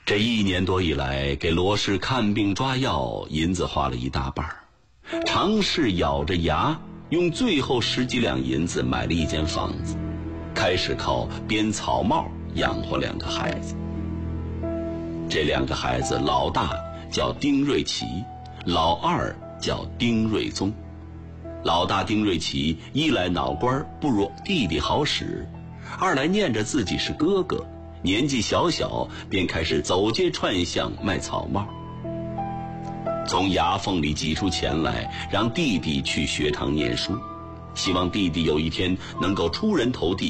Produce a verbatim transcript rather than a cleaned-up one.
这一年多以来，给罗氏看病抓药银子花了一大半儿，常氏咬着牙用最后十几两银子买了一间房子，开始靠编草帽养活两个孩子。这两个孩子，老大叫丁瑞奇，老二叫丁瑞宗。老大丁瑞奇一来脑瓜不如弟弟好使，二来念着自己是哥哥，年纪小小便开始走街串巷卖草帽，从牙缝里挤出钱来让弟弟去学堂念书，希望弟弟有一天能够出人头地，